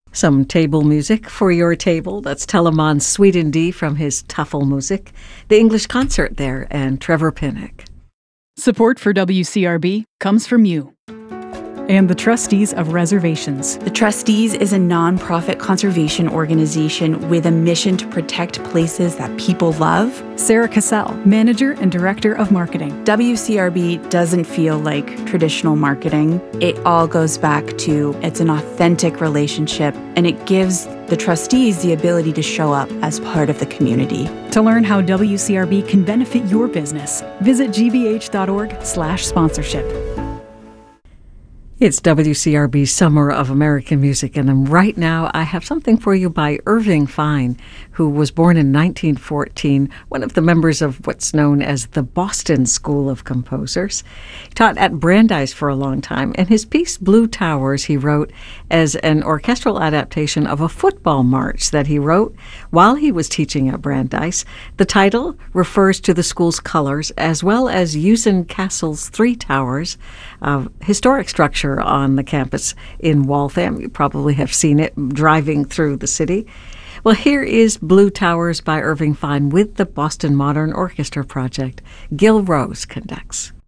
Some table music for your table. That's Telemann Suite in D from his Tafelmusik. The English Concert there, and Trevor Pinnock. Support for WCRB comes from you and the Trustees of Reservations. The Trustees is a nonprofit conservation organization with a mission to protect places that people love. Sarah Cassell, Manager and Director of Marketing. WCRB doesn't feel like traditional marketing. It all goes back to it's an authentic relationship, and it gives the trustees the ability to show up as part of the community. To learn how WCRB can benefit your business, visit gbh.org/sponsorship. It's WCRB Summer of American Music, and right now I have something for you by Irving Fine, who was born in 1914, one of the members of what's known as the Boston School of Composers. He taught at Brandeis for a long time, and his piece Blue Towers he wrote as an orchestral adaptation of a football march that he wrote while he was teaching at Brandeis. The title refers to the school's colors, as well as Usson Castle's three towers, a historic structure on the campus in Waltham. You probably have seen it driving through the city. Well, here is Blue Towers by Irving Fine with the Boston Modern Orchestra Project. Gil Rose conducts.